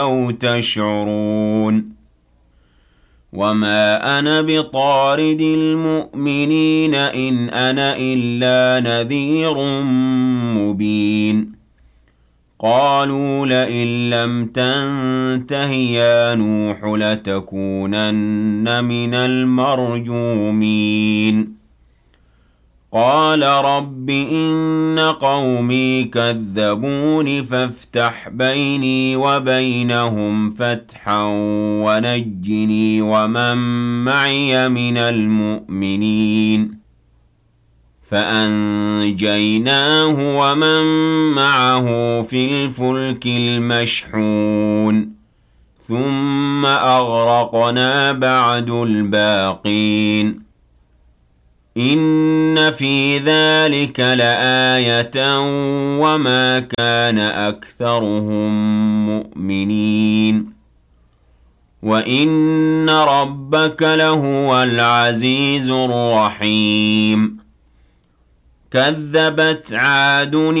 أَوْ تَشْعُرُونَ وَمَا أَنَا بِطَارِدِ الْمُؤْمِنِينَ إِنْ أَنَا إِلَّا نَذِيرٌ مُّبِينٌ قَالُوا لَئِن لَّمْ تَنتَهِ يَا نُوحُ لَتَكُونَنَّ مِنَ الْمَرْجُومِينَ قَالَ رَبِّ إِنَّ قَوْمِي كَذَّبُونِ فَافْتَحْ بَيْنِي وَبَيْنَهُمْ فَتْحًا وَنَجِّنِي وَمَن مَّعِيَ مِنَ الْمُؤْمِنِينَ فَأَنجَيْنَاهُ وَمَن مَّعَهُ فِي الْفُلْكِ الْمَشْحُونِ ثُمَّ أَغْرَقْنَا بَعْدُ الْبَاقِينَ إِنَّ فِي ذَلِكَ لَآيَةً وَمَا كَانَ أَكْثَرُهُم مُّؤْمِنِينَ وَإِنَّ رَبَّكَ لَهُوَ الْعَزِيزُ الرَّحِيمُ كَذَّبَتْ عَادٌ